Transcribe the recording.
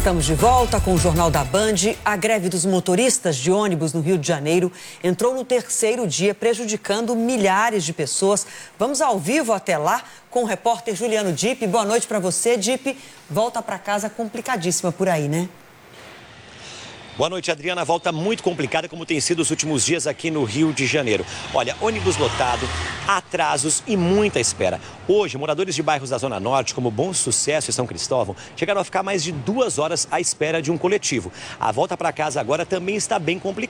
Estamos de volta com o Jornal da Band. A greve dos motoristas de ônibus no Rio de Janeiro entrou no terceiro dia, prejudicando milhares de pessoas. Vamos ao vivo até lá com o repórter Juliano Dipp. Boa noite para você, Dipp. Volta para casa complicadíssima por aí, né? Boa noite, Adriana. Volta muito complicada, como tem sido os últimos dias aqui no Rio de Janeiro. Olha, ônibus lotado, atrasos e muita espera. Hoje, moradores de bairros da Zona Norte, como Bom Sucesso e São Cristóvão, chegaram a ficar mais de 2 horas à espera de um coletivo. A volta para casa agora também está bem complicada.